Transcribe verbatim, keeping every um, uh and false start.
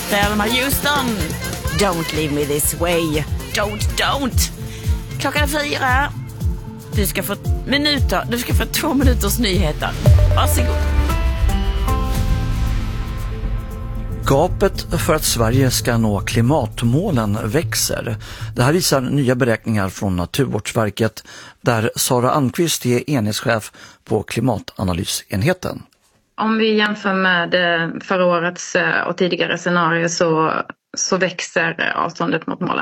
Thelma Houston. Don't leave me this way. Don't, don't. Klockan är fyra. Du ska få minuter. Du ska få två minuters nyheter. Varsågod. Gapet för att Sverige ska nå klimatmålen växer. Det här visar nya beräkningar från Naturvårdsverket där Sara Almqvist är enhetschef på klimatanalysenheten. Om vi jämför med förra årets och tidigare scenarier så, så växer avståndet mot målen.